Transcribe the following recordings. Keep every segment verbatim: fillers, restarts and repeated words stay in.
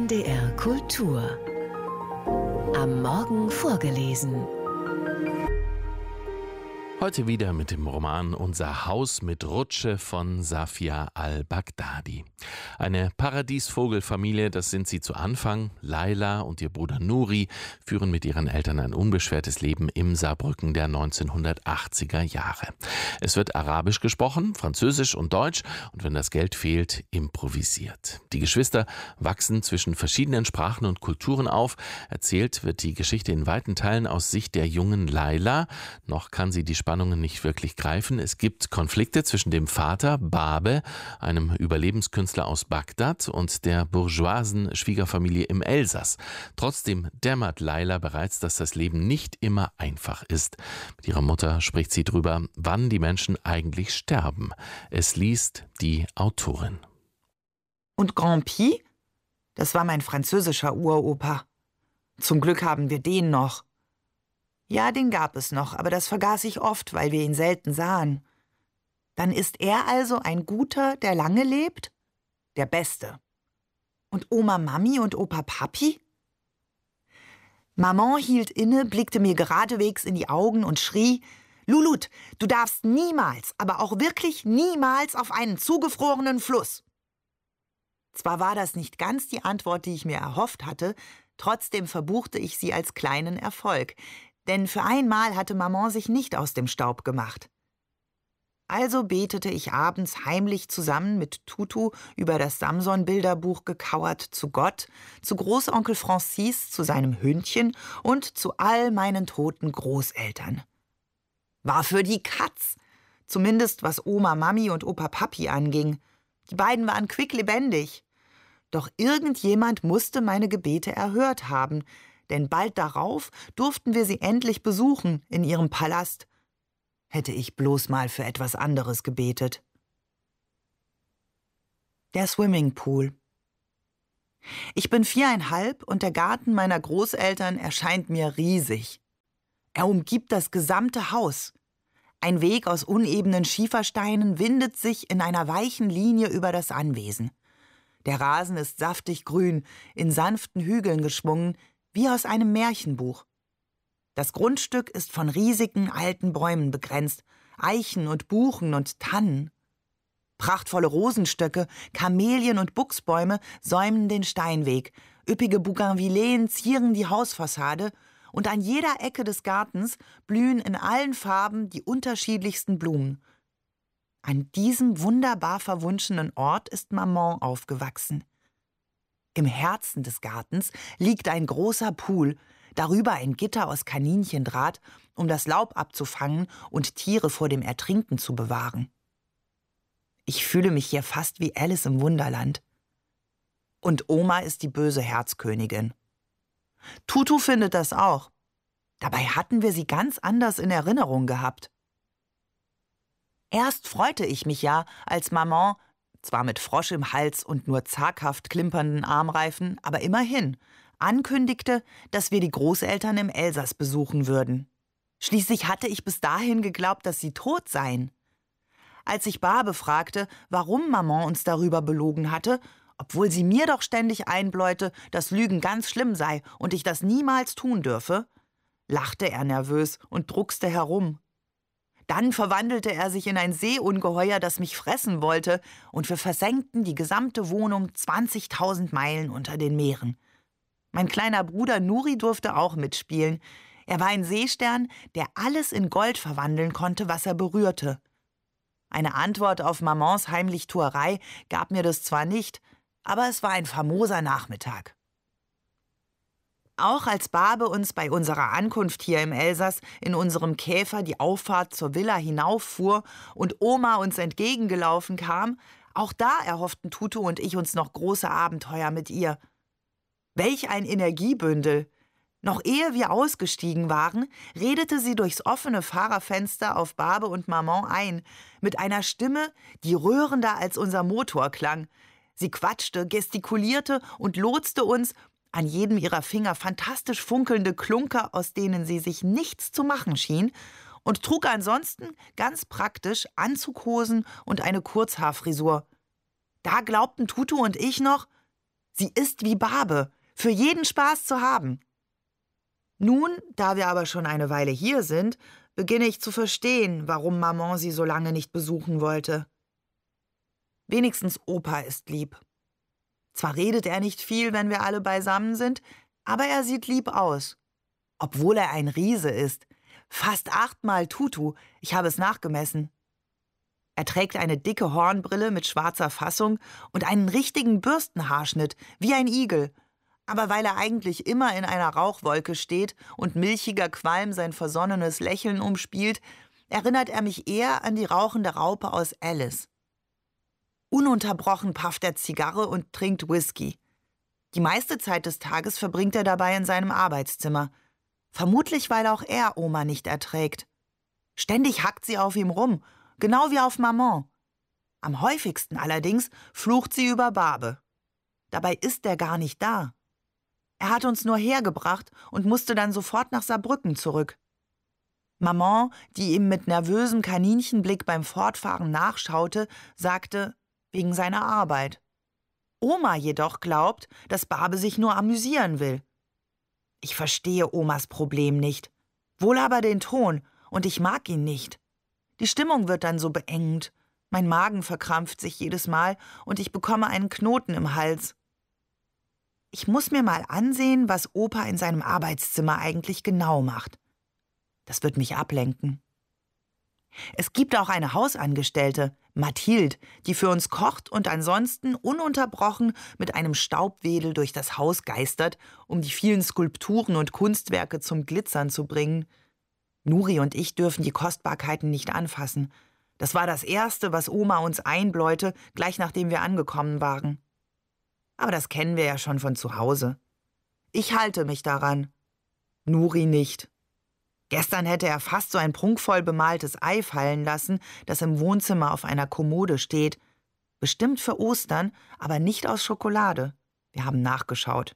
N D R Kultur. Am Morgen vorgelesen. Heute wieder mit dem Roman Unser Haus mit Rutsche von Safia al-Baghdadi. Eine Paradiesvogelfamilie, das sind sie zu Anfang. Laila und ihr Bruder Nuri führen mit ihren Eltern ein unbeschwertes Leben im Saarbrücken der neunzehnhundertachtziger Jahre. Es wird Arabisch gesprochen, Französisch und Deutsch und wenn das Geld fehlt, improvisiert. Die Geschwister wachsen zwischen verschiedenen Sprachen und Kulturen auf. Erzählt wird die Geschichte in weiten Teilen aus Sicht der jungen Laila. Noch kann sie die Spannungen nicht wirklich greifen. Es gibt Konflikte zwischen dem Vater, Babe, einem Überlebenskünstler aus Bagdad, und der bourgeoisen Schwiegerfamilie im Elsass. Trotzdem dämmert Laila bereits, dass das Leben nicht immer einfach ist. Mit ihrer Mutter spricht sie darüber, wann die Menschen eigentlich sterben. Es liest die Autorin. Und Grand Pi? Das war mein französischer Uropa. Zum Glück haben wir den noch. Ja, den gab es noch, aber das vergaß ich oft, weil wir ihn selten sahen. Dann ist er also ein Guter, der lange lebt? Der Beste. Und Oma Mami und Opa Papi? Maman hielt inne, blickte mir geradewegs in die Augen und schrie: »Lulut, du darfst niemals, aber auch wirklich niemals auf einen zugefrorenen Fluss.« Zwar war das nicht ganz die Antwort, die ich mir erhofft hatte, trotzdem verbuchte ich sie als kleinen Erfolg. Denn für einmal hatte Maman sich nicht aus dem Staub gemacht. Also betete ich abends heimlich zusammen mit Tutu über das Samson-Bilderbuch gekauert zu Gott, zu Großonkel Francis, zu seinem Hündchen und zu all meinen toten Großeltern. War für die Katz, zumindest was Oma Mami und Opa Papi anging. Die beiden waren quicklebendig. Doch irgendjemand musste meine Gebete erhört haben, denn bald darauf durften wir sie endlich besuchen in ihrem Palast. Hätte ich bloß mal für etwas anderes gebetet. Der Swimmingpool. Ich bin viereinhalb und der Garten meiner Großeltern erscheint mir riesig. Er umgibt das gesamte Haus. Ein Weg aus unebenen Schiefersteinen windet sich in einer weichen Linie über das Anwesen. Der Rasen ist saftig grün, in sanften Hügeln geschwungen, wie aus einem Märchenbuch. Das Grundstück ist von riesigen alten Bäumen begrenzt, Eichen und Buchen und Tannen. Prachtvolle Rosenstöcke, Kamelien und Buchsbäume säumen den Steinweg, üppige Bougainvilleen zieren die Hausfassade und an jeder Ecke des Gartens blühen in allen Farben die unterschiedlichsten Blumen. An diesem wunderbar verwunschenen Ort ist Maman aufgewachsen. Im Herzen des Gartens liegt ein großer Pool, darüber ein Gitter aus Kaninchendraht, um das Laub abzufangen und Tiere vor dem Ertrinken zu bewahren. Ich fühle mich hier fast wie Alice im Wunderland. Und Oma ist die böse Herzkönigin. Tutu findet das auch. Dabei hatten wir sie ganz anders in Erinnerung gehabt. Erst freute ich mich ja, als Maman, zwar mit Frosch im Hals und nur zaghaft klimpernden Armreifen, aber immerhin, ankündigte, dass wir die Großeltern im Elsass besuchen würden. Schließlich hatte ich bis dahin geglaubt, dass sie tot seien. Als ich Babe fragte, warum Maman uns darüber belogen hatte, obwohl sie mir doch ständig einbläute, dass Lügen ganz schlimm sei und ich das niemals tun dürfe, lachte er nervös und druckste herum. Dann verwandelte er sich in ein Seeungeheuer, das mich fressen wollte, und wir versenkten die gesamte Wohnung zwanzigtausend Meilen unter den Meeren. Mein kleiner Bruder Nuri durfte auch mitspielen. Er war ein Seestern, der alles in Gold verwandeln konnte, was er berührte. Eine Antwort auf Mamans Heimlichtuerei gab mir das zwar nicht, aber es war ein famoser Nachmittag. Auch als Babe uns bei unserer Ankunft hier im Elsass in unserem Käfer die Auffahrt zur Villa hinauffuhr und Oma uns entgegengelaufen kam, auch da erhofften Tutu und ich uns noch große Abenteuer mit ihr. Welch ein Energiebündel! Noch ehe wir ausgestiegen waren, redete sie durchs offene Fahrerfenster auf Babe und Maman ein, mit einer Stimme, die rührender als unser Motor klang. Sie quatschte, gestikulierte und lotste uns, an jedem ihrer Finger fantastisch funkelnde Klunker, aus denen sie sich nichts zu machen schien, und trug ansonsten ganz praktisch Anzughosen und eine Kurzhaarfrisur. Da glaubten Tutu und ich noch, Sie ist wie Barbe, für jeden Spaß zu haben. Nun, da wir aber schon eine Weile hier sind, beginne ich zu verstehen, warum Maman sie so lange nicht besuchen wollte. Wenigstens Opa ist lieb. Zwar redet er nicht viel, wenn wir alle beisammen sind, aber er sieht lieb aus. Obwohl er ein Riese ist. Fast achtmal Tutu, ich habe es nachgemessen. Er trägt eine dicke Hornbrille mit schwarzer Fassung und einen richtigen Bürstenhaarschnitt, wie ein Igel. Aber weil er eigentlich immer in einer Rauchwolke steht und milchiger Qualm sein versonnenes Lächeln umspielt, erinnert er mich eher an die rauchende Raupe aus Alice. Ununterbrochen pafft er Zigarre und trinkt Whisky. Die meiste Zeit des Tages verbringt er dabei in seinem Arbeitszimmer. Vermutlich, weil auch er Oma nicht erträgt. Ständig hackt sie auf ihm rum, genau wie auf Maman. Am häufigsten allerdings flucht sie über Barbe. Dabei ist er gar nicht da. Er hat uns nur hergebracht und musste dann sofort nach Saarbrücken zurück. Maman, die ihm mit nervösem Kaninchenblick beim Fortfahren nachschaute, sagte, wegen seiner Arbeit. Oma jedoch glaubt, dass Barbe sich nur amüsieren will. Ich verstehe Omas Problem nicht, wohl aber den Ton, und ich mag ihn nicht. Die Stimmung wird dann so beengend, mein Magen verkrampft sich jedes Mal und ich bekomme einen Knoten im Hals. Ich muss mir mal ansehen, was Opa in seinem Arbeitszimmer eigentlich genau macht. Das wird mich ablenken. Es gibt auch eine Hausangestellte, Mathilde, die für uns kocht und ansonsten ununterbrochen mit einem Staubwedel durch das Haus geistert, um die vielen Skulpturen und Kunstwerke zum Glitzern zu bringen. Nuri und ich dürfen die Kostbarkeiten nicht anfassen. Das war das Erste, was Oma uns einbläute, gleich nachdem wir angekommen waren. Aber das kennen wir ja schon von zu Hause. Ich halte mich daran. Nuri nicht. Gestern hätte er fast so ein prunkvoll bemaltes Ei fallen lassen, das im Wohnzimmer auf einer Kommode steht. Bestimmt für Ostern, aber nicht aus Schokolade. Wir haben nachgeschaut.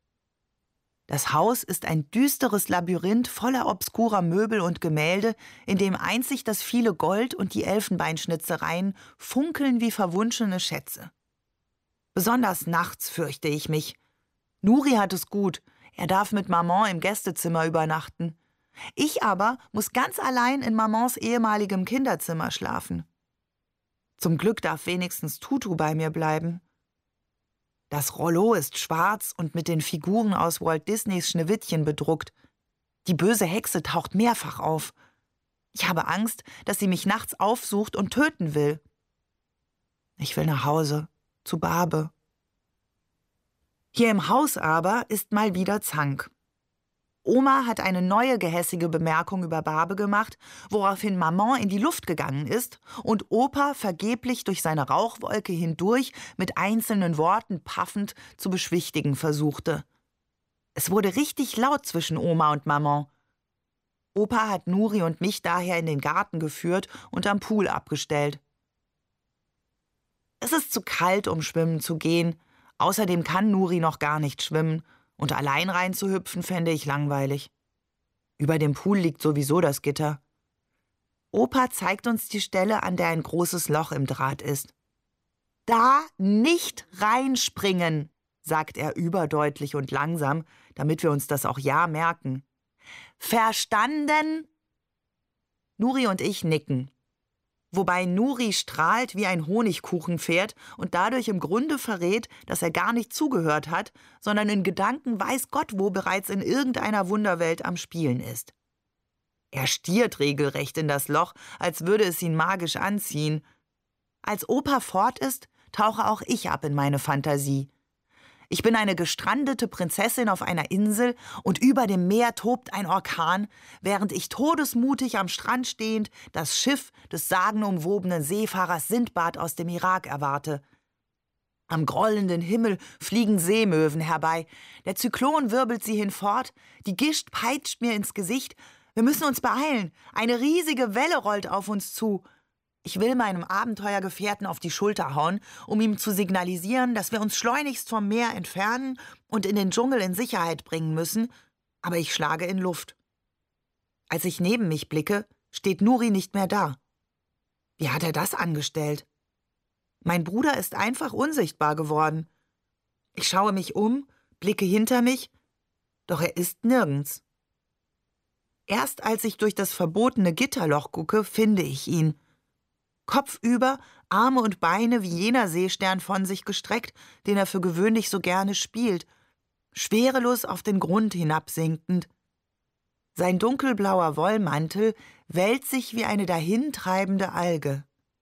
Das Haus ist ein düsteres Labyrinth voller obskurer Möbel und Gemälde, in dem einzig das viele Gold und die Elfenbeinschnitzereien funkeln wie verwunschene Schätze. Besonders nachts fürchte ich mich. Nuri hat es gut, er darf mit Maman im Gästezimmer übernachten. Ich aber muss ganz allein in Mamans ehemaligem Kinderzimmer schlafen. Zum Glück darf wenigstens Tutu bei mir bleiben. Das Rollo ist schwarz und mit den Figuren aus Walt Disneys Schneewittchen bedruckt. Die böse Hexe taucht mehrfach auf. Ich habe Angst, dass sie mich nachts aufsucht und töten will. Ich will nach Hause, zu Barbe. Hier im Haus aber ist mal wieder Zank. Oma hat eine neue gehässige Bemerkung über Barbe gemacht, woraufhin Maman in die Luft gegangen ist und Opa vergeblich durch seine Rauchwolke hindurch mit einzelnen Worten paffend zu beschwichtigen versuchte. Es wurde richtig laut zwischen Oma und Maman. Opa hat Nuri und mich daher in den Garten geführt und am Pool abgestellt. Es ist zu kalt, um schwimmen zu gehen. Außerdem kann Nuri noch gar nicht schwimmen. Und allein reinzuhüpfen fände ich langweilig. Über dem Pool liegt sowieso das Gitter. Opa zeigt uns die Stelle, an der ein großes Loch im Draht ist. »Da nicht reinspringen«, sagt er überdeutlich und langsam, damit wir uns das auch ja merken. »Verstanden?« Nuri und ich nicken. Wobei Nuri strahlt wie ein Honigkuchenpferd und dadurch im Grunde verrät, dass er gar nicht zugehört hat, sondern in Gedanken weiß Gott wo bereits in irgendeiner Wunderwelt am Spielen ist. Er stiert regelrecht in das Loch, als würde es ihn magisch anziehen. Als Opa fort ist, tauche auch ich ab in meine Fantasie. Ich bin eine gestrandete Prinzessin auf einer Insel und über dem Meer tobt ein Orkan, während ich todesmutig am Strand stehend das Schiff des sagenumwobenen Seefahrers Sindbad aus dem Irak erwarte. Am grollenden Himmel fliegen Seemöwen herbei, der Zyklon wirbelt sie hinfort, die Gischt peitscht mir ins Gesicht. Wir müssen uns beeilen, eine riesige Welle rollt auf uns zu. Ich will meinem Abenteuergefährten auf die Schulter hauen, um ihm zu signalisieren, dass wir uns schleunigst vom Meer entfernen und in den Dschungel in Sicherheit bringen müssen, aber ich schlage in Luft. Als ich neben mich blicke, steht Nuri nicht mehr da. Wie hat er das angestellt? Mein Bruder ist einfach unsichtbar geworden. Ich schaue mich um, blicke hinter mich, doch er ist nirgends. Erst als ich durch das verbotene Gitterloch gucke, finde ich ihn. Kopfüber, Arme und Beine wie jener Seestern von sich gestreckt, den er für gewöhnlich so gerne spielt, schwerelos auf den Grund hinabsinkend. Sein dunkelblauer Wollmantel wälzt sich wie eine dahintreibende Alge.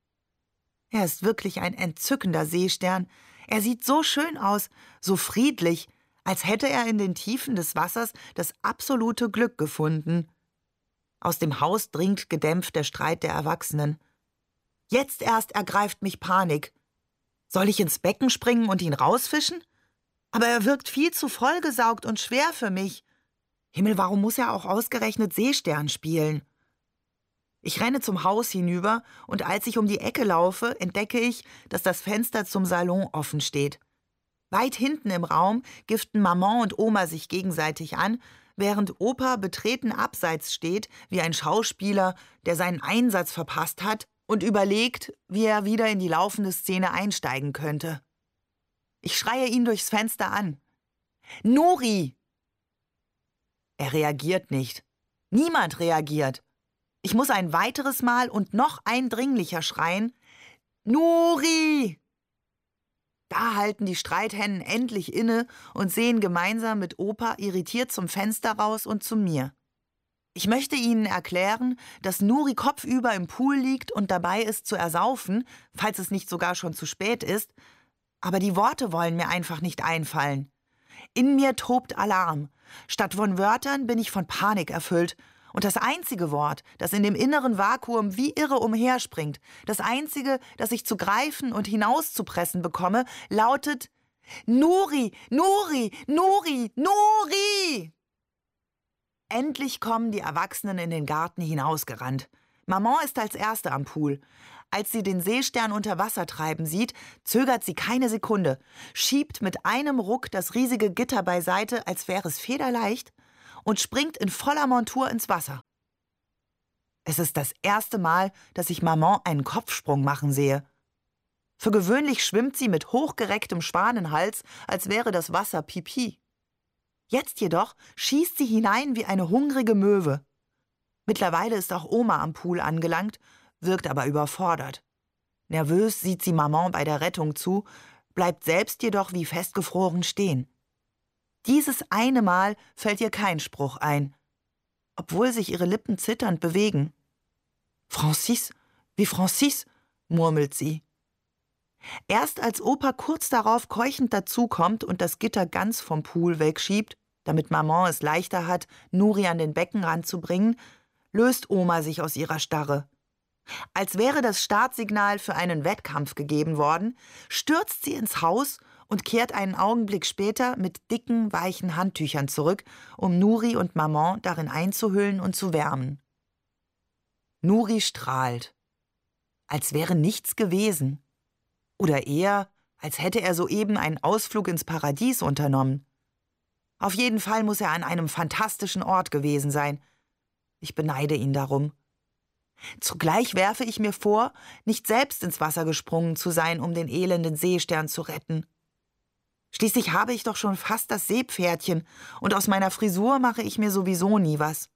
Er ist wirklich ein entzückender Seestern. Er sieht so schön aus, so friedlich, als hätte er in den Tiefen des Wassers das absolute Glück gefunden. Aus dem Haus dringt gedämpft der Streit der Erwachsenen. Jetzt erst ergreift mich Panik. Soll ich ins Becken springen und ihn rausfischen? Aber er wirkt viel zu vollgesaugt und schwer für mich. Himmel, warum muss er auch ausgerechnet Seestern spielen? Ich renne zum Haus hinüber und als ich um die Ecke laufe, entdecke ich, dass das Fenster zum Salon offen steht. Weit hinten im Raum giften Maman und Oma sich gegenseitig an, während Opa betreten abseits steht, wie ein Schauspieler, der seinen Einsatz verpasst hat und überlegt, wie er wieder in die laufende Szene einsteigen könnte. Ich schreie ihn durchs Fenster an. »Nuri!« Er reagiert nicht. Niemand reagiert. Ich muss ein weiteres Mal und noch eindringlicher schreien. »Nuri!« Da halten die Streithennen endlich inne und sehen gemeinsam mit Opa irritiert zum Fenster raus und zu mir. Ich möchte ihnen erklären, dass Nuri kopfüber im Pool liegt und dabei ist zu ersaufen, falls es nicht sogar schon zu spät ist, aber die Worte wollen mir einfach nicht einfallen. In mir tobt Alarm. Statt von Wörtern bin ich von Panik erfüllt. Und das einzige Wort, das in dem inneren Vakuum wie irre umherspringt, das einzige, das ich zu greifen und hinauszupressen bekomme, lautet »Nuri, Nuri, Nuri, Nuri!« Endlich kommen die Erwachsenen in den Garten hinausgerannt. Maman ist als Erste am Pool. Als sie den Seestern unter Wasser treiben sieht, zögert sie keine Sekunde, schiebt mit einem Ruck das riesige Gitter beiseite, als wäre es federleicht, und springt in voller Montur ins Wasser. Es ist das erste Mal, dass ich Maman einen Kopfsprung machen sehe. Für gewöhnlich schwimmt sie mit hochgerecktem Schwanenhals, als wäre das Wasser Pipi. Jetzt jedoch schießt sie hinein wie eine hungrige Möwe. Mittlerweile ist auch Oma am Pool angelangt, wirkt aber überfordert. Nervös sieht sie Maman bei der Rettung zu, bleibt selbst jedoch wie festgefroren stehen. Dieses eine Mal fällt ihr kein Spruch ein, obwohl sich ihre Lippen zitternd bewegen. »Francis, wie Francis«, murmelt sie. Erst als Opa kurz darauf keuchend dazukommt und das Gitter ganz vom Pool wegschiebt, damit Maman es leichter hat, Nuri an den Beckenrand zu bringen, löst Oma sich aus ihrer Starre. Als wäre das Startsignal für einen Wettkampf gegeben worden, stürzt sie ins Haus und kehrt einen Augenblick später mit dicken, weichen Handtüchern zurück, um Nuri und Maman darin einzuhüllen und zu wärmen. Nuri strahlt, als wäre nichts gewesen. Oder eher, als hätte er soeben einen Ausflug ins Paradies unternommen. Auf jeden Fall muss er an einem fantastischen Ort gewesen sein. Ich beneide ihn darum. Zugleich werfe ich mir vor, nicht selbst ins Wasser gesprungen zu sein, um den elenden Seestern zu retten. Schließlich habe ich doch schon fast das Seepferdchen und aus meiner Frisur mache ich mir sowieso nie was.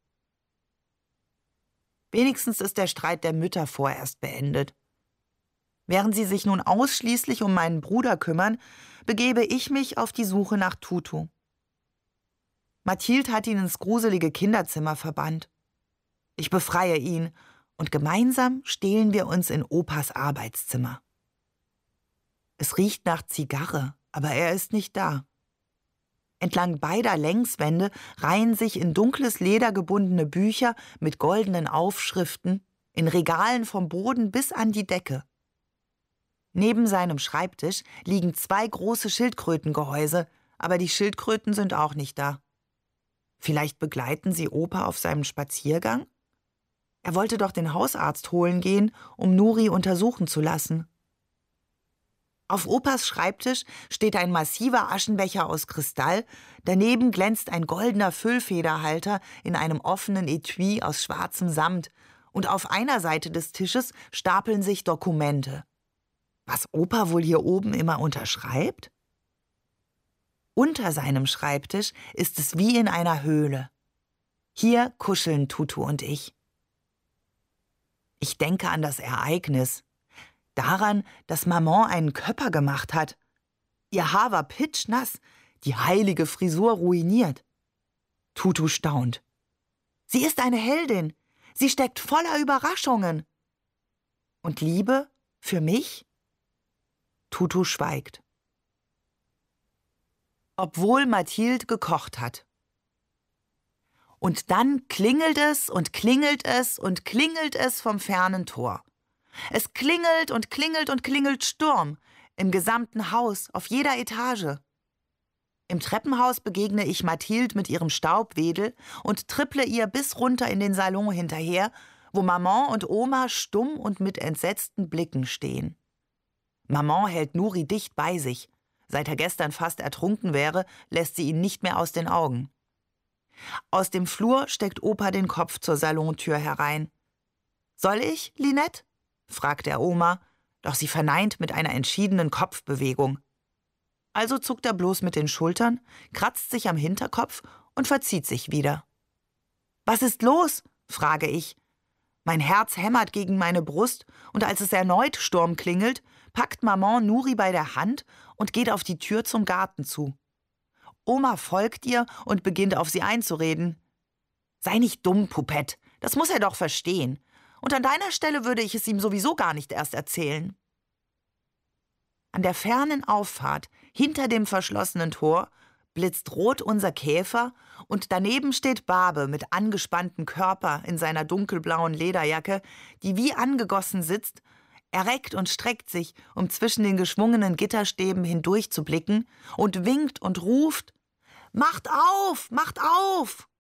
Wenigstens ist der Streit der Mütter vorerst beendet. Während sie sich nun ausschließlich um meinen Bruder kümmern, begebe ich mich auf die Suche nach Tutu. Mathilde hat ihn ins gruselige Kinderzimmer verbannt. Ich befreie ihn und gemeinsam stehlen wir uns in Opas Arbeitszimmer. Es riecht nach Zigarre, aber er ist nicht da. Entlang beider Längswände reihen sich in dunkles Leder gebundene Bücher mit goldenen Aufschriften, in Regalen vom Boden bis an die Decke. Neben seinem Schreibtisch liegen zwei große Schildkrötengehäuse, aber die Schildkröten sind auch nicht da. Vielleicht begleiten sie Opa auf seinem Spaziergang? Er wollte doch den Hausarzt holen gehen, um Nuri untersuchen zu lassen. Auf Opas Schreibtisch steht ein massiver Aschenbecher aus Kristall, daneben glänzt ein goldener Füllfederhalter in einem offenen Etui aus schwarzem Samt und auf einer Seite des Tisches stapeln sich Dokumente. Was Opa wohl hier oben immer unterschreibt? Unter seinem Schreibtisch ist es wie in einer Höhle. Hier kuscheln Tutu und ich. Ich denke an das Ereignis, daran, dass Maman einen Köpper gemacht hat. Ihr Haar war pitschnass, die heilige Frisur ruiniert. Tutu staunt. Sie ist eine Heldin, sie steckt voller Überraschungen. Und Liebe für mich? Tutu schweigt. Obwohl Mathilde gekocht hat. Und dann klingelt es und klingelt es und klingelt es vom fernen Tor. Es klingelt und klingelt und klingelt Sturm, im gesamten Haus, auf jeder Etage. Im Treppenhaus begegne ich Mathilde mit ihrem Staubwedel und tripple ihr bis runter in den Salon hinterher, wo Maman und Oma stumm und mit entsetzten Blicken stehen. Maman hält Nuri dicht bei sich. Seit er gestern fast ertrunken wäre, lässt sie ihn nicht mehr aus den Augen. Aus dem Flur steckt Opa den Kopf zur Salontür herein. »Soll ich, Linette?« fragt er Oma, doch sie verneint mit einer entschiedenen Kopfbewegung. Also zuckt er bloß mit den Schultern, kratzt sich am Hinterkopf und verzieht sich wieder. »Was ist los?« frage ich. Mein Herz hämmert gegen meine Brust, und als es erneut Sturm klingelt, packt Maman Nuri bei der Hand und geht auf die Tür zum Garten zu. Oma folgt ihr und beginnt auf sie einzureden. »Sei nicht dumm, Poupette, das muss er doch verstehen. Und an deiner Stelle würde ich es ihm sowieso gar nicht erst erzählen.« An der fernen Auffahrt, hinter dem verschlossenen Tor, blitzt rot unser Käfer und daneben steht Barbe mit angespanntem Körper in seiner dunkelblauen Lederjacke, die wie angegossen sitzt. Er reckt und streckt sich, um zwischen den geschwungenen Gitterstäben hindurch zu blicken, und winkt und ruft: »Macht auf, macht auf!«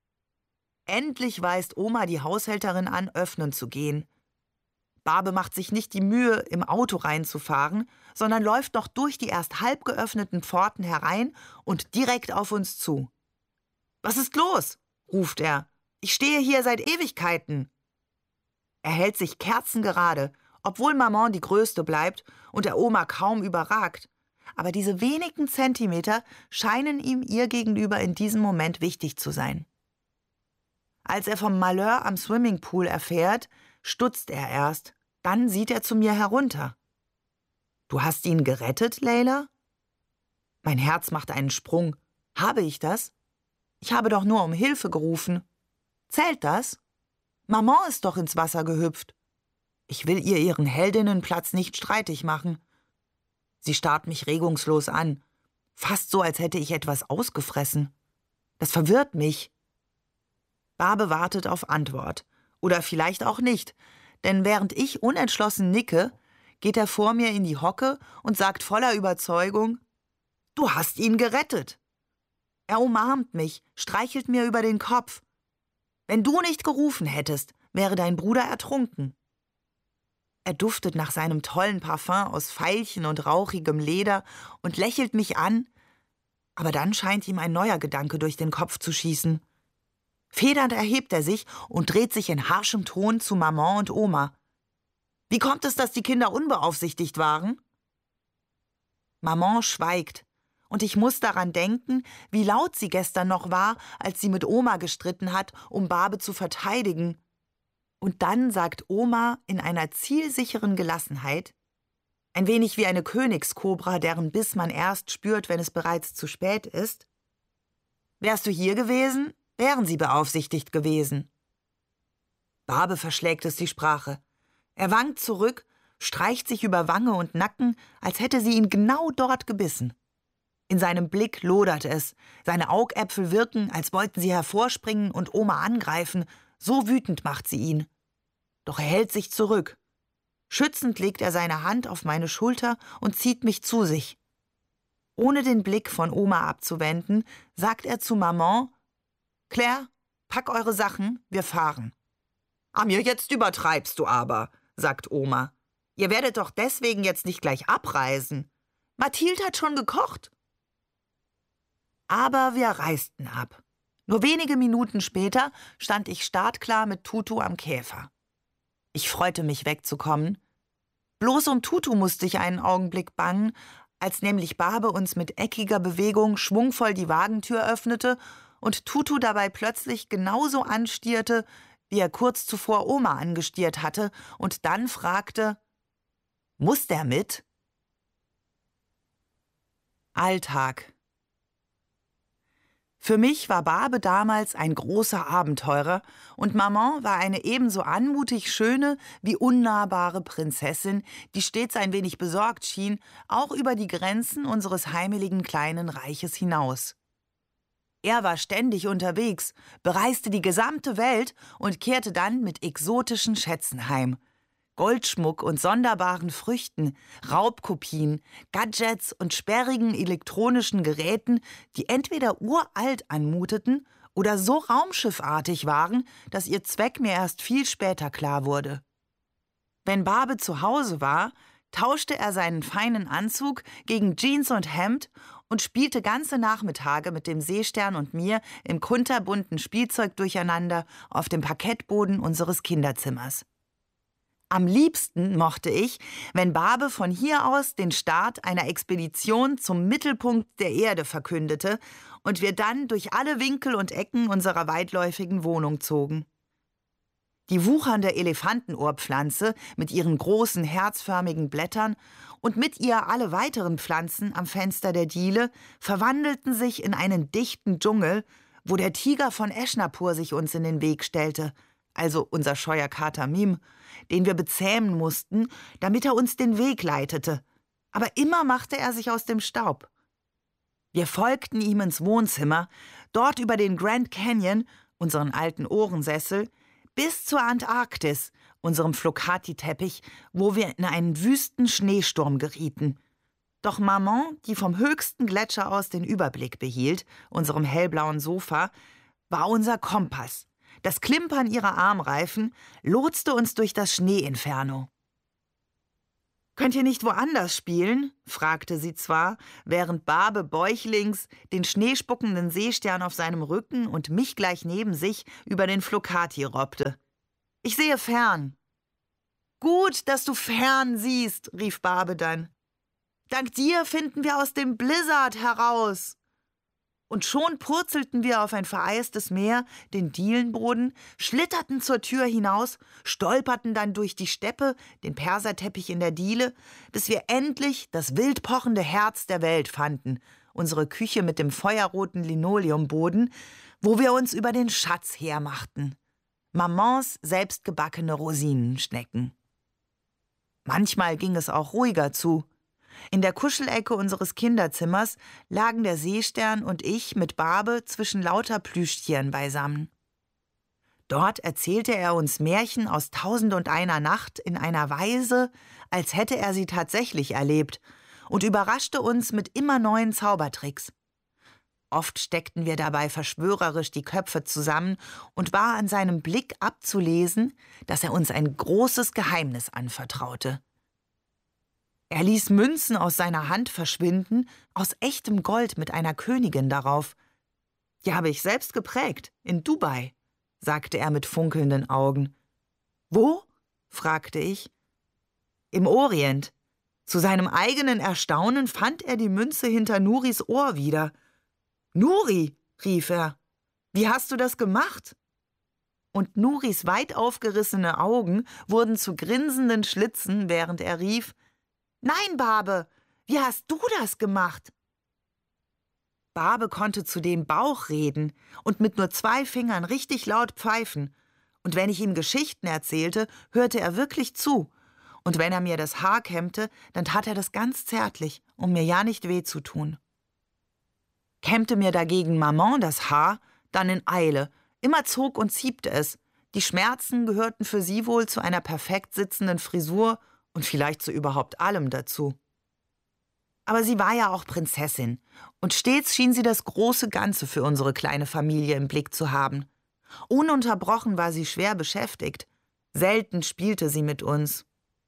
Endlich weist Oma die Haushälterin an, öffnen zu gehen. Barbe macht sich nicht die Mühe, im Auto reinzufahren, sondern läuft noch durch die erst halb geöffneten Pforten herein und direkt auf uns zu. »Was ist los?« ruft er. »Ich stehe hier seit Ewigkeiten.« Er hält sich kerzengerade, obwohl Maman die Größte bleibt und der Oma kaum überragt. Aber diese wenigen Zentimeter scheinen ihm ihr gegenüber in diesem Moment wichtig zu sein. Als er vom Malheur am Swimmingpool erfährt, stutzt er erst. Dann sieht er zu mir herunter. »Du hast ihn gerettet, Leila?« Mein Herz macht einen Sprung. Habe ich das? Ich habe doch nur um Hilfe gerufen. Zählt das? Maman ist doch ins Wasser gehüpft. Ich will ihr ihren Heldinnenplatz nicht streitig machen. Sie starrt mich regungslos an, fast so, als hätte ich etwas ausgefressen. Das verwirrt mich. Barbe wartet auf Antwort. Oder vielleicht auch nicht, denn während ich unentschlossen nicke, geht er vor mir in die Hocke und sagt voller Überzeugung: »Du hast ihn gerettet!« Er umarmt mich, streichelt mir über den Kopf. »Wenn du nicht gerufen hättest, wäre dein Bruder ertrunken.« Er duftet nach seinem tollen Parfum aus Veilchen und rauchigem Leder und lächelt mich an, aber dann scheint ihm ein neuer Gedanke durch den Kopf zu schießen. Federnd erhebt er sich und dreht sich in harschem Ton zu Maman und Oma. »Wie kommt es, dass die Kinder unbeaufsichtigt waren?« Maman schweigt, und ich muss daran denken, wie laut sie gestern noch war, als sie mit Oma gestritten hat, um Barbe zu verteidigen. Und dann sagt Oma in einer zielsicheren Gelassenheit, ein wenig wie eine Königskobra, deren Biss man erst spürt, wenn es bereits zu spät ist: »Wärst du hier gewesen, wären sie beaufsichtigt gewesen.« Barbe verschlägt es die Sprache. Er wankt zurück, streicht sich über Wange und Nacken, als hätte sie ihn genau dort gebissen. In seinem Blick lodert es, seine Augäpfel wirken, als wollten sie hervorspringen und Oma angreifen, so wütend macht sie ihn. Doch er hält sich zurück. Schützend legt er seine Hand auf meine Schulter und zieht mich zu sich. Ohne den Blick von Oma abzuwenden, sagt er zu Maman: »Claire, pack eure Sachen, wir fahren.« »Ah, mir, jetzt übertreibst du aber«, sagt Oma. »Ihr werdet doch deswegen jetzt nicht gleich abreisen. Mathilde hat schon gekocht.« Aber wir reisten ab. Nur wenige Minuten später stand ich startklar mit Tutu am Käfer. Ich freute mich, wegzukommen. Bloß um Tutu musste ich einen Augenblick bangen, Als nämlich Barbe uns mit eckiger Bewegung schwungvoll die Wagentür öffnete und Tutu dabei plötzlich genauso anstierte, wie er kurz zuvor Oma angestiert hatte, und dann fragte: »Muss der mit?« Alltag. Für mich war Barbe damals ein großer Abenteurer und Maman war eine ebenso anmutig schöne wie unnahbare Prinzessin, die stets ein wenig besorgt schien, auch über die Grenzen unseres heimeligen kleinen Reiches hinaus. Er war ständig unterwegs, bereiste die gesamte Welt und kehrte dann mit exotischen Schätzen heim. Goldschmuck und sonderbaren Früchten, Raubkopien, Gadgets und sperrigen elektronischen Geräten, die entweder uralt anmuteten oder so raumschiffartig waren, dass ihr Zweck mir erst viel später klar wurde. Wenn Barbe zu Hause war, tauschte er seinen feinen Anzug gegen Jeans und Hemd und spielte ganze Nachmittage mit dem Seestern und mir im kunterbunten Spielzeug durcheinander auf dem Parkettboden unseres Kinderzimmers. Am liebsten mochte ich, wenn Barbe von hier aus den Start einer Expedition zum Mittelpunkt der Erde verkündete und wir dann durch alle Winkel und Ecken unserer weitläufigen Wohnung zogen. Die wuchernde Elefantenohrpflanze mit ihren großen herzförmigen Blättern und mit ihr alle weiteren Pflanzen am Fenster der Diele verwandelten sich in einen dichten Dschungel, wo der Tiger von Eschnapur sich uns in den Weg stellte, also unser scheuer Kater Mim, den wir bezähmen mussten, damit er uns den Weg leitete. Aber immer machte er sich aus dem Staub. Wir folgten ihm ins Wohnzimmer, dort über den Grand Canyon, unseren alten Ohrensessel, bis zur Antarktis, unserem Flocati-Teppich, wo wir in einen wüsten Schneesturm gerieten. Doch Maman, die vom höchsten Gletscher aus den Überblick behielt, unserem hellblauen Sofa, war unser Kompass. Das Klimpern ihrer Armreifen lotste uns durch das Schneeinferno. »Könnt ihr nicht woanders spielen?« fragte sie zwar, während Barbe bäuchlings den schneespuckenden Seestern auf seinem Rücken und mich gleich neben sich über den Flocati robbte. »Ich sehe fern.« »Gut, dass du fern siehst«, rief Barbe dann. »Dank dir finden wir aus dem Blizzard heraus.« Und schon purzelten wir auf ein vereistes Meer, den Dielenboden, schlitterten zur Tür hinaus, stolperten dann durch die Steppe, den Perserteppich in der Diele, bis wir endlich das wild pochende Herz der Welt fanden, unsere Küche mit dem feuerroten Linoleumboden, wo wir uns über den Schatz hermachten. Mamans selbstgebackene Rosinenschnecken. Manchmal ging es auch ruhiger zu. In der Kuschelecke unseres Kinderzimmers lagen der Seestern und ich mit Barbe zwischen lauter Plüschtieren beisammen. Dort erzählte er uns Märchen aus Tausend und einer Nacht in einer Weise, als hätte er sie tatsächlich erlebt, und überraschte uns mit immer neuen Zaubertricks. Oft steckten wir dabei verschwörerisch die Köpfe zusammen und war an seinem Blick abzulesen, dass er uns ein großes Geheimnis anvertraute. Er ließ Münzen aus seiner Hand verschwinden, aus echtem Gold mit einer Königin darauf. »Die habe ich selbst geprägt, in Dubai«, sagte er mit funkelnden Augen. »Wo?« fragte ich. »Im Orient.« Zu seinem eigenen Erstaunen fand er die Münze hinter Nuris Ohr wieder. »Nuri«, rief er, »wie hast du das gemacht?« Und Nuris weit aufgerissene Augen wurden zu grinsenden Schlitzen, während er rief: »Nein, Barbe, wie hast du das gemacht?« Barbe konnte zudem Bauch reden und mit nur zwei Fingern richtig laut pfeifen. Und wenn ich ihm Geschichten erzählte, hörte er wirklich zu. Und wenn er mir das Haar kämmte, dann tat er das ganz zärtlich, um mir ja nicht weh zu tun. Kämmte mir dagegen Maman das Haar, dann in Eile. Immer zog und ziebte es. Die Schmerzen gehörten für sie wohl zu einer perfekt sitzenden Frisur und vielleicht zu überhaupt allem dazu. Aber sie war ja auch Prinzessin, und stets schien sie das große Ganze für unsere kleine Familie im Blick zu haben. Ununterbrochen war sie schwer beschäftigt. Selten spielte sie mit uns.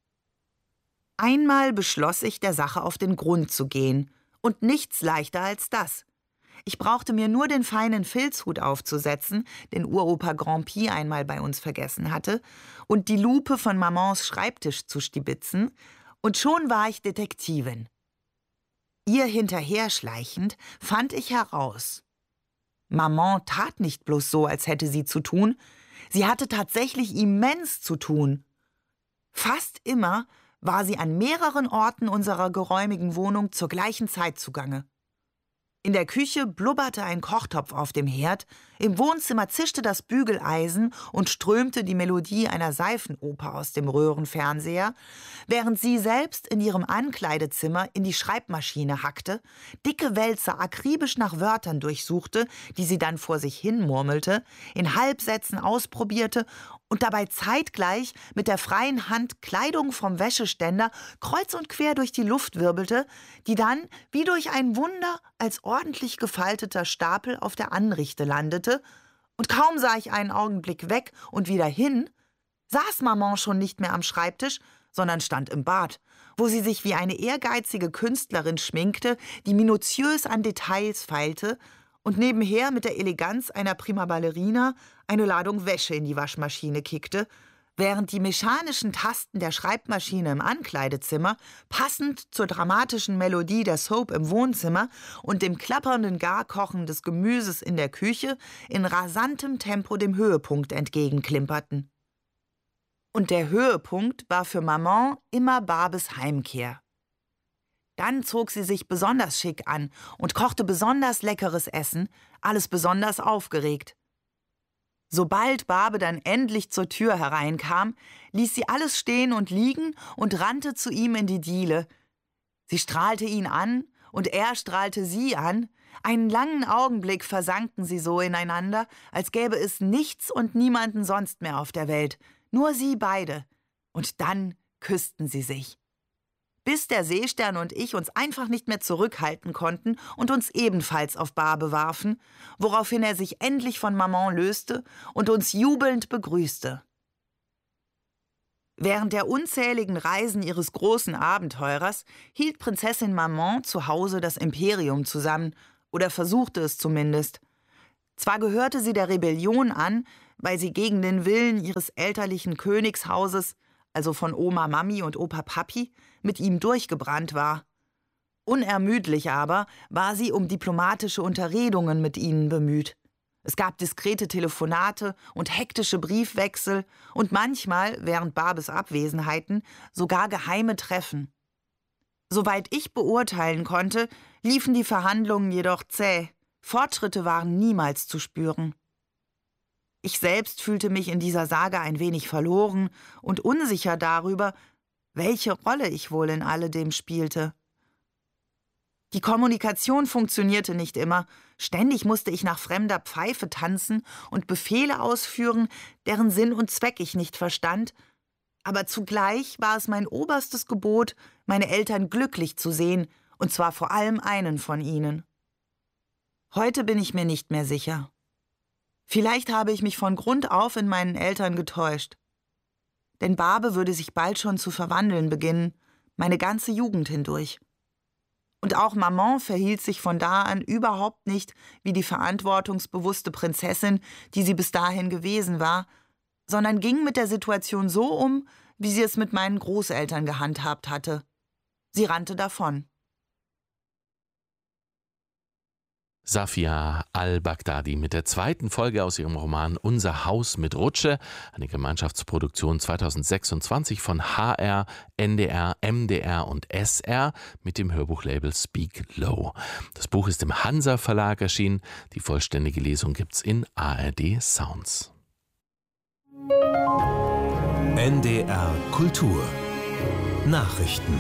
Einmal beschloss ich, der Sache auf den Grund zu gehen, und nichts leichter als das. Ich brauchte mir nur den feinen Filzhut aufzusetzen, den Uropa Grand Pi einmal bei uns vergessen hatte, und die Lupe von Mamans Schreibtisch zu stibitzen, und schon war ich Detektivin. Ihr hinterher schleichend fand ich heraus: Maman tat nicht bloß so, als hätte sie zu tun, sie hatte tatsächlich immens zu tun. Fast immer war sie an mehreren Orten unserer geräumigen Wohnung zur gleichen Zeit zugange. In der Küche blubberte ein Kochtopf auf dem Herd, im Wohnzimmer zischte das Bügeleisen und strömte die Melodie einer Seifenoper aus dem Röhrenfernseher, während sie selbst in ihrem Ankleidezimmer in die Schreibmaschine hackte, dicke Wälzer akribisch nach Wörtern durchsuchte, die sie dann vor sich hin murmelte, in Halbsätzen ausprobierte und dabei zeitgleich mit der freien Hand Kleidung vom Wäscheständer kreuz und quer durch die Luft wirbelte, die dann, wie durch ein Wunder, als ordentlich gefalteter Stapel auf der Anrichte landete, und kaum sah ich einen Augenblick weg und wieder hin, saß Maman schon nicht mehr am Schreibtisch, sondern stand im Bad, wo sie sich wie eine ehrgeizige Künstlerin schminkte, die minutiös an Details feilte und nebenher mit der Eleganz einer Prima Ballerina eine Ladung Wäsche in die Waschmaschine kickte, während die mechanischen Tasten der Schreibmaschine im Ankleidezimmer, passend zur dramatischen Melodie der Soap im Wohnzimmer und dem klappernden Garkochen des Gemüses in der Küche, in rasantem Tempo dem Höhepunkt entgegenklimperten. Und der Höhepunkt war für Maman immer Babes Heimkehr. Dann zog sie sich besonders schick an und kochte besonders leckeres Essen, alles besonders aufgeregt. Sobald Babe dann endlich zur Tür hereinkam, ließ sie alles stehen und liegen und rannte zu ihm in die Diele. Sie strahlte ihn an und er strahlte sie an. Einen langen Augenblick versanken sie so ineinander, als gäbe es nichts und niemanden sonst mehr auf der Welt, nur sie beide. Und dann küssten sie sich. Bis der Seestern und ich uns einfach nicht mehr zurückhalten konnten und uns ebenfalls auf Babe warfen, woraufhin er sich endlich von Maman löste und uns jubelnd begrüßte. Während der unzähligen Reisen ihres großen Abenteurers hielt Prinzessin Maman zu Hause das Imperium zusammen, oder versuchte es zumindest. Zwar gehörte sie der Rebellion an, weil sie gegen den Willen ihres elterlichen Königshauses, also von Oma Mami und Opa Papi, mit ihm durchgebrannt war. Unermüdlich aber war sie um diplomatische Unterredungen mit ihnen bemüht. Es gab diskrete Telefonate und hektische Briefwechsel und manchmal, während Babes Abwesenheiten, sogar geheime Treffen. Soweit ich beurteilen konnte, liefen die Verhandlungen jedoch zäh. Fortschritte waren niemals zu spüren. Ich selbst fühlte mich in dieser Sage ein wenig verloren und unsicher darüber, welche Rolle ich wohl in alledem spielte. Die Kommunikation funktionierte nicht immer. Ständig musste ich nach fremder Pfeife tanzen und Befehle ausführen, deren Sinn und Zweck ich nicht verstand. Aber zugleich war es mein oberstes Gebot, meine Eltern glücklich zu sehen, und zwar vor allem einen von ihnen. Heute bin ich mir nicht mehr sicher. Vielleicht habe ich mich von Grund auf in meinen Eltern getäuscht. Denn Babe würde sich bald schon zu verwandeln beginnen, meine ganze Jugend hindurch. Und auch Maman verhielt sich von da an überhaupt nicht wie die verantwortungsbewusste Prinzessin, die sie bis dahin gewesen war, sondern ging mit der Situation so um, wie sie es mit meinen Großeltern gehandhabt hatte. Sie rannte davon. Safia Al-Baghdadi mit der zweiten Folge aus ihrem Roman Unser Haus mit Rutsche, eine Gemeinschaftsproduktion zweitausendsechsundzwanzig von H R, N D R, M D R und S R mit dem Hörbuchlabel Speak Low. Das Buch ist im Hansa Verlag erschienen. Die vollständige Lesung gibt's in A R D Sounds. N D R Kultur Nachrichten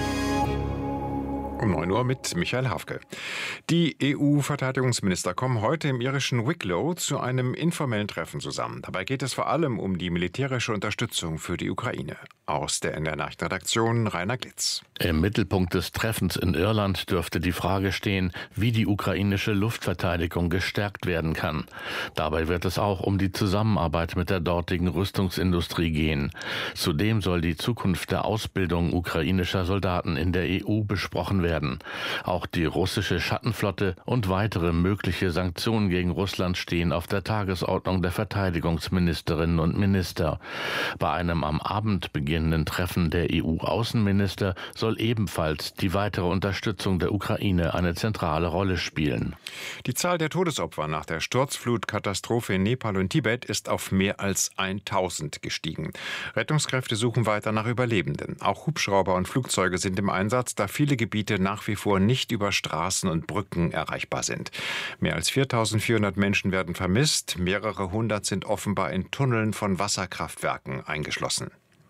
um neun Uhr mit Michael Hafke. Die E U-Verteidigungsminister kommen heute im irischen Wicklow zu einem informellen Treffen zusammen. Dabei geht es vor allem um die militärische Unterstützung für die Ukraine. Aus der N D R-Nachrichtenredaktion Rainer Glitz. Im Mittelpunkt des Treffens in Irland dürfte die Frage stehen, wie die ukrainische Luftverteidigung gestärkt werden kann. Dabei wird es auch um die Zusammenarbeit mit der dortigen Rüstungsindustrie gehen. Zudem soll die Zukunft der Ausbildung ukrainischer Soldaten in der E U besprochen werden. werden. Auch die russische Schattenflotte und weitere mögliche Sanktionen gegen Russland stehen auf der Tagesordnung der Verteidigungsministerinnen und Minister. Bei einem am Abend beginnenden Treffen der E U-Außenminister soll ebenfalls die weitere Unterstützung der Ukraine eine zentrale Rolle spielen. Die Zahl der Todesopfer nach der Sturzflutkatastrophe in Nepal und Tibet ist auf mehr als tausend gestiegen. Rettungskräfte suchen weiter nach Überlebenden. Auch Hubschrauber und Flugzeuge sind im Einsatz, da viele Gebiete nach wie vor nicht über Straßen und Brücken erreichbar sind. Mehr als viertausendvierhundert Menschen werden vermisst, mehrere hundert sind offenbar in Tunneln von Wasserkraftwerken eingeschlossen.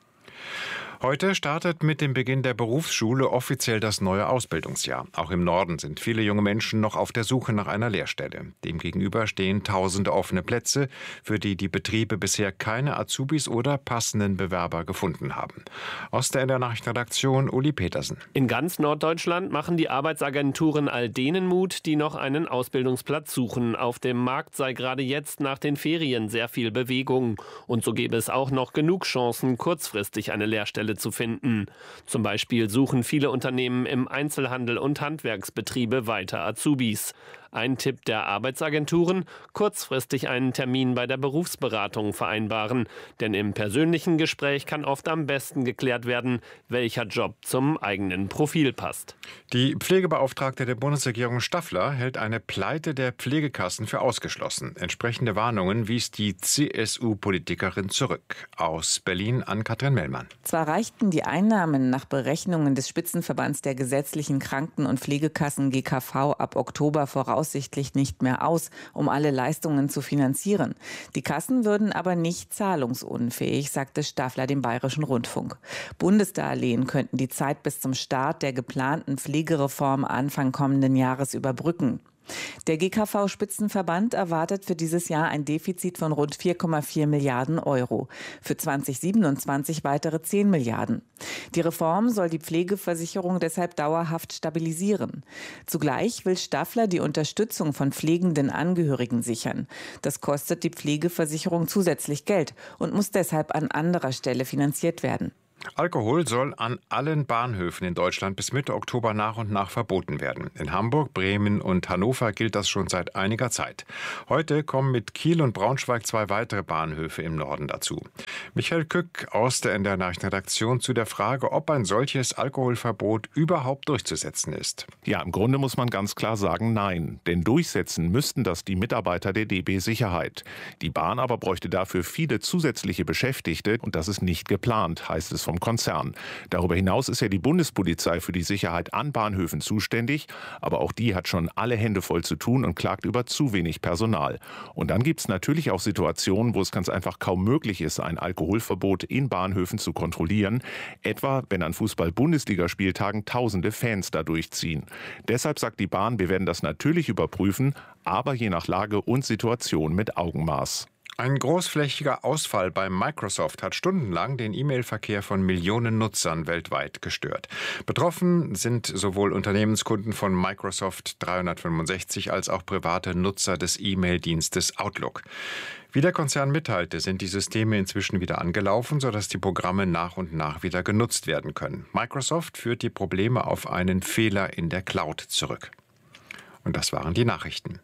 Heute startet mit dem Beginn der Berufsschule offiziell das neue Ausbildungsjahr. Auch im Norden sind viele junge Menschen noch auf der Suche nach einer Lehrstelle. Demgegenüber stehen tausende offene Plätze, für die die Betriebe bisher keine Azubis oder passenden Bewerber gefunden haben. Aus der N D R-Nachrichtenredaktion Uli Petersen. In ganz Norddeutschland machen die Arbeitsagenturen all denen Mut, die noch einen Ausbildungsplatz suchen. Auf dem Markt sei gerade jetzt nach den Ferien sehr viel Bewegung. Und so gäbe es auch noch genug Chancen, kurzfristig eine Lehrstelle zu finden. Zum Beispiel suchen viele Unternehmen im Einzelhandel und Handwerksbetriebe weiter Azubis. Ein Tipp der Arbeitsagenturen: kurzfristig einen Termin bei der Berufsberatung vereinbaren. Denn im persönlichen Gespräch kann oft am besten geklärt werden, welcher Job zum eigenen Profil passt. Die Pflegebeauftragte der Bundesregierung Staffler hält eine Pleite der Pflegekassen für ausgeschlossen. Entsprechende Warnungen wies die C S U-Politikerin zurück. Aus Berlin Ann-Kathrin Mellmann. Zwar reichten die Einnahmen nach Berechnungen des Spitzenverbands der gesetzlichen Kranken- und Pflegekassen G K V ab Oktober voraus voraussichtlich nicht mehr aus, um alle Leistungen zu finanzieren. Die Kassen würden aber nicht zahlungsunfähig, sagte Staffler dem Bayerischen Rundfunk. Bundesdarlehen könnten die Zeit bis zum Start der geplanten Pflegereform Anfang kommenden Jahres überbrücken. Der G K V-Spitzenverband erwartet für dieses Jahr ein Defizit von rund vier Komma vier Milliarden Euro. Für zweitausendsiebenundzwanzig weitere zehn Milliarden. Die Reform soll die Pflegeversicherung deshalb dauerhaft stabilisieren. Zugleich will Staffler die Unterstützung von pflegenden Angehörigen sichern. Das kostet die Pflegeversicherung zusätzlich Geld und muss deshalb an anderer Stelle finanziert werden. Alkohol soll an allen Bahnhöfen in Deutschland bis Mitte Oktober nach und nach verboten werden. In Hamburg, Bremen und Hannover gilt das schon seit einiger Zeit. Heute kommen mit Kiel und Braunschweig zwei weitere Bahnhöfe im Norden dazu. Michael Kück aus der N D R-Nachrichtenredaktion zu der Frage, ob ein solches Alkoholverbot überhaupt durchzusetzen ist. Ja, im Grunde muss man ganz klar sagen, nein. Denn durchsetzen müssten das die Mitarbeiter der D B Sicherheit. Die Bahn aber bräuchte dafür viele zusätzliche Beschäftigte und das ist nicht geplant, heißt es vom Konzern. Darüber hinaus ist ja die Bundespolizei für die Sicherheit an Bahnhöfen zuständig, aber auch die hat schon alle Hände voll zu tun und klagt über zu wenig Personal. Und dann gibt es natürlich auch Situationen, wo es ganz einfach kaum möglich ist, ein Alkoholverbot in Bahnhöfen zu kontrollieren, etwa wenn an Fußball-Bundesligaspieltagen tausende Fans da durchziehen. Deshalb sagt die Bahn, wir werden das natürlich überprüfen, aber je nach Lage und Situation mit Augenmaß. Ein großflächiger Ausfall bei Microsoft hat stundenlang den E-Mail-Verkehr von Millionen Nutzern weltweit gestört. Betroffen sind sowohl Unternehmenskunden von Microsoft dreihundertfünfundsechzig als auch private Nutzer des E-Mail-Dienstes Outlook. Wie der Konzern mitteilte, sind die Systeme inzwischen wieder angelaufen, sodass die Programme nach und nach wieder genutzt werden können. Microsoft führt die Probleme auf einen Fehler in der Cloud zurück. Und das waren die Nachrichten.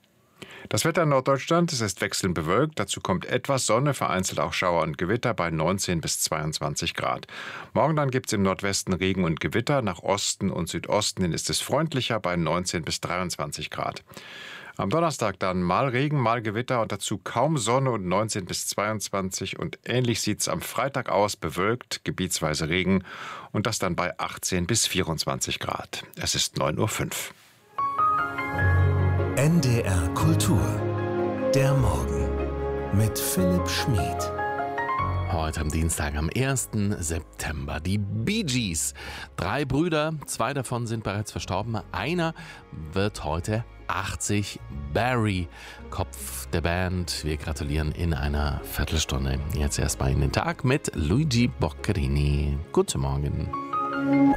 Das Wetter in Norddeutschland, es ist wechselnd bewölkt, dazu kommt etwas Sonne, vereinzelt auch Schauer und Gewitter bei neunzehn bis zweiundzwanzig Grad. Morgen dann gibt es im Nordwesten Regen und Gewitter, nach Osten und Südosten hin ist es freundlicher bei neunzehn bis dreiundzwanzig Grad. Am Donnerstag dann mal Regen, mal Gewitter und dazu kaum Sonne und neunzehn bis zweiundzwanzig und ähnlich sieht es am Freitag aus, bewölkt, gebietsweise Regen und das dann bei achtzehn bis vierundzwanzig Grad. Es ist neun Uhr fünf. N D R Kultur. Der Morgen mit Philipp Schmid. Heute am Dienstag, am ersten September. Die Bee Gees. Drei Brüder, zwei davon sind bereits verstorben. Einer wird heute achtzig. Barry, Kopf der Band. Wir gratulieren in einer Viertelstunde. Jetzt erstmal in den Tag mit Luigi Boccherini. Guten Morgen.